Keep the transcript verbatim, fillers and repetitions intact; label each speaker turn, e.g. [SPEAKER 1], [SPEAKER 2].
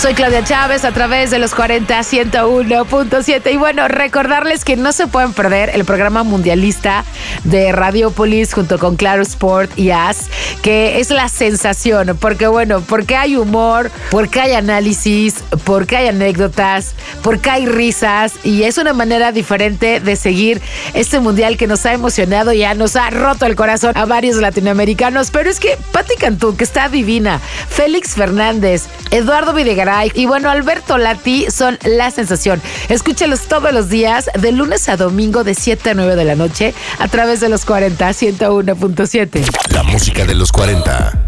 [SPEAKER 1] Soy Claudia Chávez a través de los cuarenta ciento uno punto siete. Y bueno, recordarles que no se pueden perder el programa mundialista de Radiopolis junto con Claro Sport y A S, que es la sensación. Porque bueno, porque hay humor, porque hay análisis, porque hay anécdotas, porque hay risas. Y es una manera diferente de seguir este mundial que nos ha emocionado y ya nos ha roto el corazón a varios latinoamericanos. Pero es que Pati Cantú, que está divina, Félix Fernández, Eduardo Videgaray y bueno, Alberto Lati son la sensación. Escúchalos todos los días, de lunes a domingo, de siete a nueve de la noche, a través de los cuarenta ciento uno punto siete.
[SPEAKER 2] La música de los cuarenta.